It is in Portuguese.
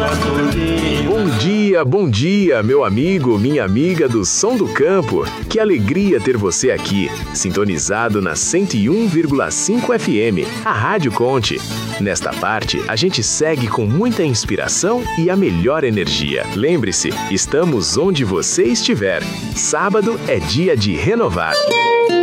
Bom dia, meu amigo, minha amiga do Som do Campo. Que alegria ter você aqui, sintonizado na 101,5 FM, a Rádio Conte. Nesta parte, a gente segue com muita inspiração e a melhor energia. Lembre-se, estamos onde você estiver. Sábado é dia de renovar.